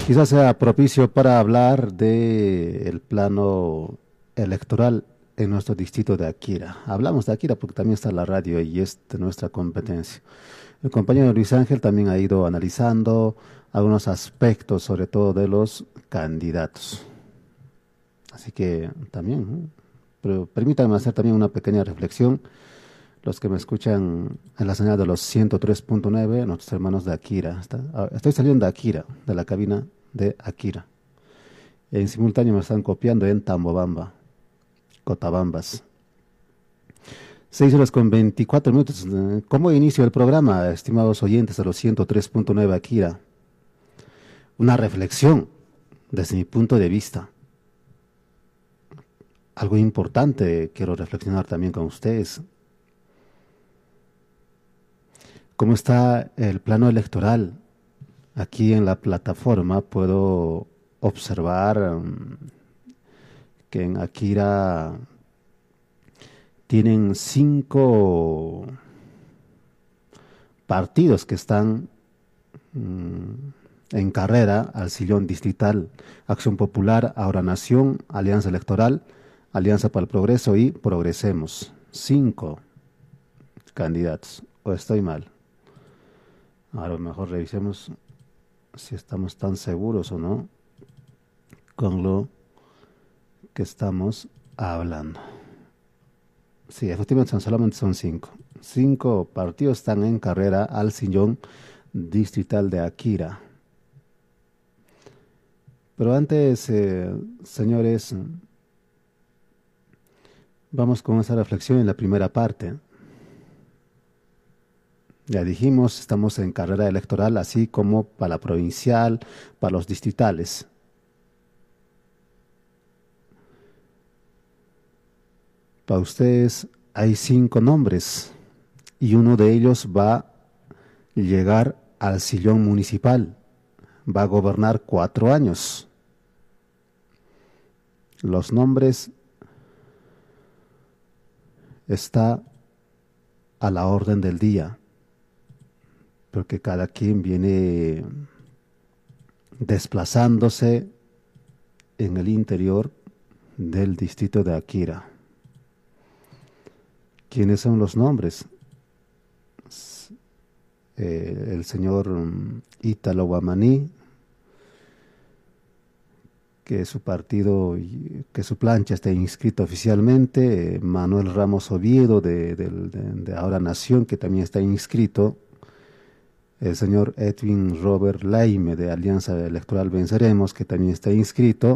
Quizás sea propicio para hablar del plano electoral en nuestro distrito de Akira. Hablamos de Akira porque también está la radio y es de nuestra competencia. El compañero Luis Ángel también ha ido analizando algunos aspectos, sobre todo de los candidatos. Así que también, ¿no? Pero permítanme hacer también una pequeña reflexión. Los que me escuchan en la señal de los 103.9, nuestros hermanos de Akira. Estoy saliendo de Akira, de la cabina de Akira. En simultáneo me están copiando en Tambobamba, Cotabambas. 6 horas con 24 minutos. ¿Cómo inicio el programa, estimados oyentes de los 103.9 Akira? Una reflexión desde mi punto de vista. Algo importante quiero reflexionar también con ustedes. ¿Cómo está el plano electoral? Aquí en la plataforma puedo observar que en Akira tienen 5 partidos que están en carrera al sillón distrital: Acción Popular, Ahora Nación, Alianza Electoral, Alianza para el Progreso y Progresemos. 5 candidatos. ¿O estoy mal? A lo mejor revisemos si estamos tan seguros o no con lo que estamos hablando. Sí, efectivamente solamente son 5. 5 partidos están en carrera al sillón distrital de Akira. Pero antes, señores, vamos con esa reflexión en la primera parte. Ya dijimos, estamos en carrera electoral, así como para la provincial, para los distritales. Para ustedes hay 5 nombres y uno de ellos va a llegar al sillón municipal. Va a gobernar 4 años. Los nombres está a la orden del día, porque cada quien viene desplazándose en el interior del distrito de Akira. ¿Quiénes son los nombres? El señor Ítalo Guamaní, que su partido, que su plancha está inscrito oficialmente. Manuel Ramos Oviedo de Ahora Nación, que también está inscrito. El señor Edwin Robert Laime de Alianza Electoral Venceremos, que también está inscrito.